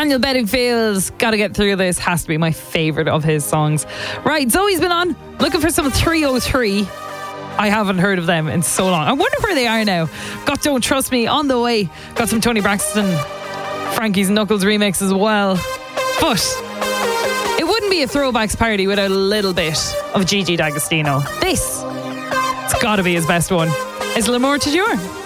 Daniel Bedingfield's Gotta Get Through This has to be my favourite of his songs. Right, Zoe's been on looking for some 303. I haven't heard of them in so long. I wonder where they are now. Got Don't Trust Me on the way. Got some Tony Braxton, Frankie's Knuckles remix as well. But it wouldn't be a throwbacks party without a little bit of Gigi D'Agostino. This, it's got to be his best one. It's L'Amour Toujours.